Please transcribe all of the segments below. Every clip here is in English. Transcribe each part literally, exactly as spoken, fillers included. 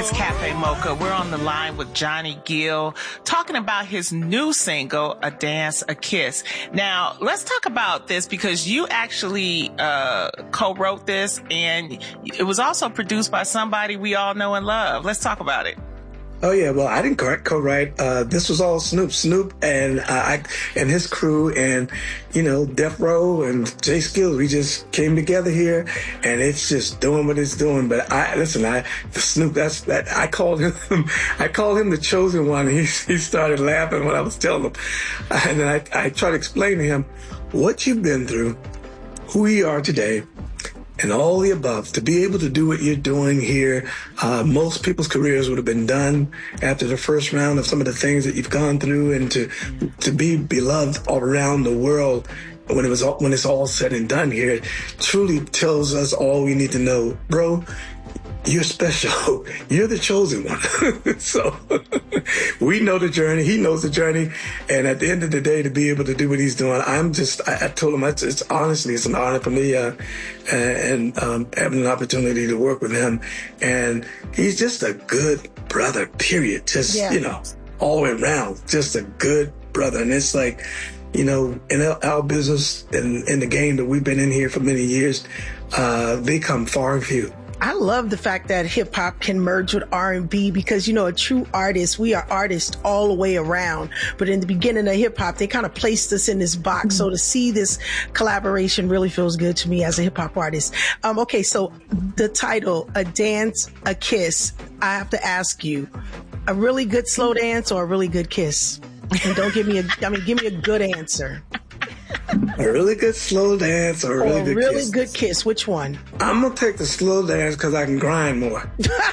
It's Cafe Mocha. We're on the line with Johnny Gill talking about his new single, A Dance, A Kiss. Now, let's talk about this because you actually uh, co-wrote this, and it was also produced by somebody we all know and love. Let's talk about it. Oh yeah, well I didn't co-write. Uh, this was all Snoop, Snoop, and uh, I and his crew, and you know Death Row and Jay Skills. We just came together here, and it's just doing what it's doing. But I listen, I Snoop. That's that. I called him. I called him the chosen one. He he started laughing when I was telling him, and then I I tried to explain to him what you've been through, who you are today, and all the above. To be able to do what you're doing here, uh, most people's careers would have been done after the first round of some of the things that you've gone through, and to to be beloved all around the world when it was all, when it's all said and done here, it truly tells us all we need to know, bro. You're special. You're the chosen one. So we know the journey. He knows the journey. And at the end of the day, to be able to do what he's doing, I'm just, I, I told him, it's, it's honestly, it's an honor for me, uh, and, um, having an opportunity to work with him. And he's just a good brother, period. Just, yeah. you know, all the way around, just a good brother. And it's like, you know, in our, our business and in the game that we've been in here for many years, uh, they come far and few. I love the fact that hip hop can merge with R and B because, you know, a true artist, we are artists all the way around. But in the beginning of hip hop, they kind of placed us in this box. Mm-hmm. So to see this collaboration really feels good to me as a hip hop artist. Um, okay, so the title, A Dance, A Kiss, I have to ask you, a really good slow dance or a really good kiss? And don't give me a, I mean, give me a good answer. A really good slow dance or a really or good really kiss? good kiss. Which one? I'm going to take the slow dance because I can grind more.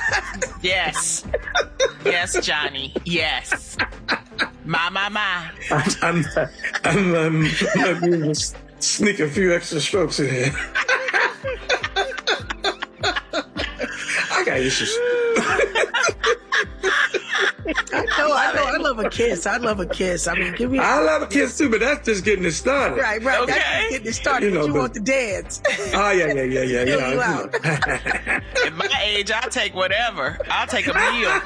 Yes. Yes, Johnny. Yes. My, my, my. I'm, I'm, I'm, I'm going to sneak a few extra strokes in here. I got issues. I know, I know, I love a kiss. I love a kiss. I mean, give me. A, I love a kiss too, but that's just getting it started. Right, right. Okay. That's just getting it started. You know, but you but, want the dance. Oh yeah, yeah, yeah, yeah. Fill yeah you out. At my age, I'll take whatever. I'll take a meal.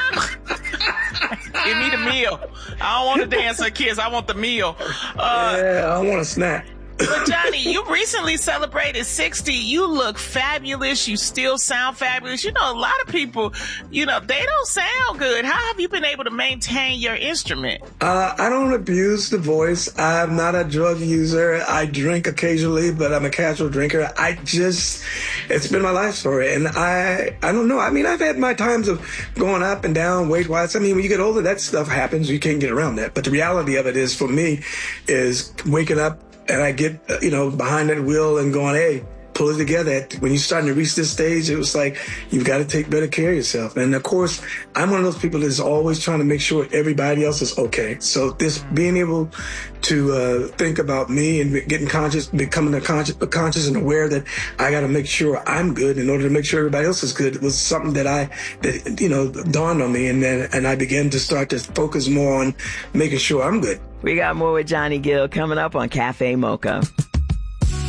Give me the meal. I don't want to dance or kiss. I want the meal. Uh, yeah, I want a snack. But Johnny, you recently celebrated sixty. You look fabulous. You still sound fabulous. You know, a lot of people, you know, they don't sound good. How have you been able to maintain your instrument? Uh, I don't abuse the voice. I'm not a drug user. I drink occasionally, but I'm a casual drinker. I just, it's been my life story. And I, I don't know. I mean, I've had my times of going up and down weight-wise. I mean, when you get older, that stuff happens. You can't get around that. But the reality of it is, for me, is waking up and I get, you know, behind that wheel and going, hey, pull it together. When you're starting to reach this stage, it was like, you've got to take better care of yourself. And of course, I'm one of those people that's always trying to make sure everybody else is okay. So this being able to uh, think about me and getting conscious, becoming a conscious, conscious and aware that I got to make sure I'm good in order to make sure everybody else is good was something that I, that, you know, dawned on me. And then, and I began to start to focus more on making sure I'm good. We got more with Johnny Gill coming up on Cafe Mocha.